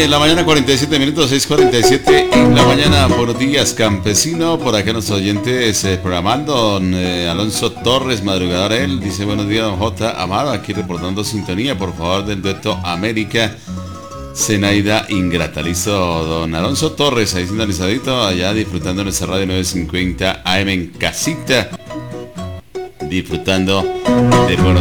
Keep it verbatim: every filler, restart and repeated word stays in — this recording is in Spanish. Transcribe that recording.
de la mañana, cuarenta y siete minutos, seis cuarenta y siete en la mañana. Buenos días, campesino. Por acá nuestros oyentes eh, programando. Don eh, Alonso Torres, madrugador él, dice buenos días, don J. Amado, aquí reportando sintonía, por favor, del dueto América Zenaida Ingrata. Listo, don Alonso Torres, ahí sintonizadito, allá disfrutando nuestra radio novecientos cincuenta A M en casita, disfrutando de buenos